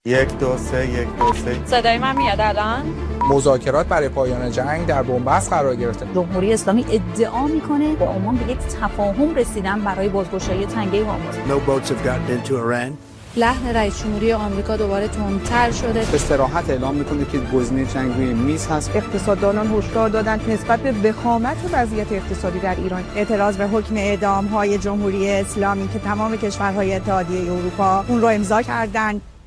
1 2 3 1 2 3 صدای من میاد الان؟ مذاکرات برای پایان جنگ در بنبست قرار گرفته. جمهوری اسلامی ادعا میکنه با عمان به یک تفاهم رسیدن برای بازگشایی تنگه هرمز. No boats have gotten into Iran. لحن رئیس جمهوری آمریکا دوباره تندتر شده. به صراحت اعلام میکنه که گزینه جنگ روی میز هست. اقتصاددانان هشدار دادند نسبت به وخامت وضعیت اقتصادی در ایران اعتراض به حکم اعدام‌های جمهوری اسلامی که تمام کشورهای اتحادیه اروپا اون رو امضا کردند